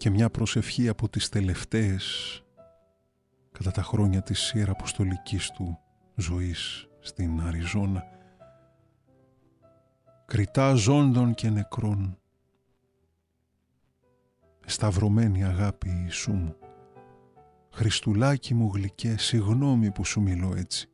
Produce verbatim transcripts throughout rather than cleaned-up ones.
και μια προσευχή από τις τελευταίες κατά τα χρόνια της ιεραποστολικής του ζωής στην Αριζόνα. Κριτά ζώντων και νεκρών, σταυρωμένη αγάπη Ιησού μου, Χριστουλάκι μου γλυκέ, συγγνώμη που σου μιλώ έτσι.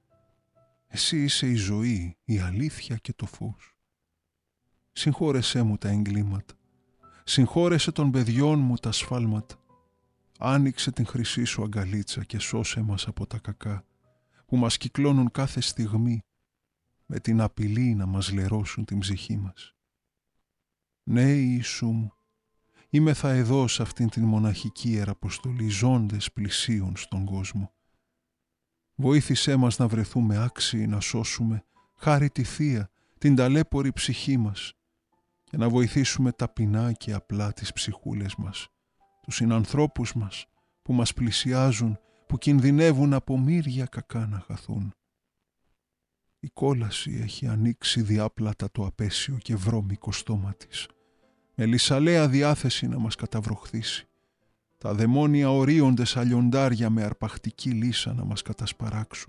Εσύ είσαι η ζωή, η αλήθεια και το φως. Συγχώρεσέ μου τα εγκλήματα, συγχώρεσέ των παιδιών μου τα σφάλματα. Άνοιξε την χρυσή σου αγκαλίτσα και σώσε μας από τα κακά που μας κυκλώνουν κάθε στιγμή με την απειλή να μας λερώσουν την ψυχή μας. Ναι, Ιησού μου, είμεθα εδώ σε αυτήν την μοναχική ιεραποστολή, ζώντες πλησίων στον κόσμο. Βοήθησέ μας να βρεθούμε άξιοι να σώσουμε χάρη τη Θεία, την ταλέπορη ψυχή μας και να βοηθήσουμε ταπεινά και απλά τις ψυχούλες μας, τους συνανθρώπους μας που μας πλησιάζουν, που κινδυνεύουν από μύρια κακά να χαθούν. Η κόλαση έχει ανοίξει διάπλατα το απέσιο και βρώμικο στόμα της, με λυσαλέα διάθεση να μας καταβροχθήσει. Τα δαιμόνια ορίονται σαν λιοντάρια με αρπακτική λύσα να μας κατασπαράξουν.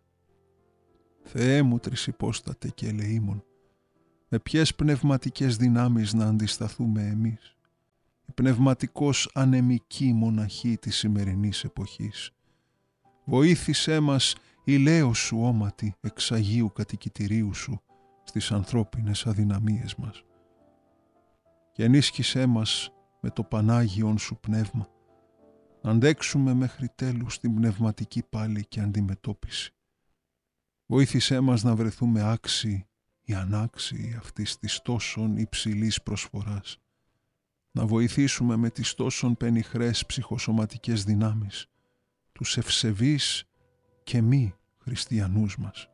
Θεέ μου τρισυπόστατε και ελεήμων, με ποιες πνευματικές δυνάμεις να αντισταθούμε εμείς, η πνευματικώς ανεμική μοναχή της σημερινής εποχής. Βοήθησέ μας ηλαίος σου όματι εξ Αγίου κατοικητηρίου σου στις ανθρώπινες αδυναμίες μας. Και ενίσχυσέ μας με το Πανάγιον σου πνεύμα να αντέξουμε μέχρι τέλους την πνευματική πάλη και αντιμετώπιση. Βοήθησέ μας να βρεθούμε άξιοι ή ανάξιοι αυτής της τόσον υψηλής προσφοράς, να βοηθήσουμε με τις τόσον πενιχρές ψυχοσωματικές δυνάμεις τους ευσεβείς και μη χριστιανούς μας.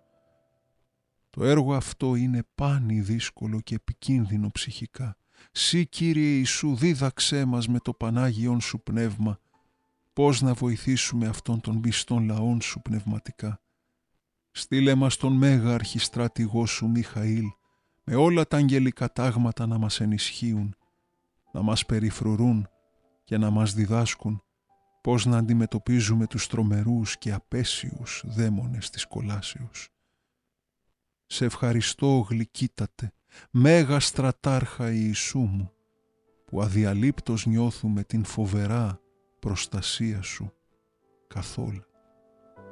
Το έργο αυτό είναι πάνι δύσκολο και επικίνδυνο ψυχικά. Συ, Κύριε Ιησού, δίδαξέ μας με το Πανάγιον σου πνεύμα πώς να βοηθήσουμε αυτόν τον πιστόν λαόν σου πνευματικά. Στείλε μας τον μέγα αρχιστράτηγό σου Μιχαήλ με όλα τα αγγελικά τάγματα να μας ενισχύουν, να μας περιφρουρούν και να μας διδάσκουν πώς να αντιμετωπίζουμε τους τρομερούς και απέσιους δαίμονες της κολάσεως. Σε ευχαριστώ γλυκύτατε, μέγα στρατάρχα Ιησού μου, που αδιαλείπτως νιώθουμε την φοβερά προστασία σου καθόλου.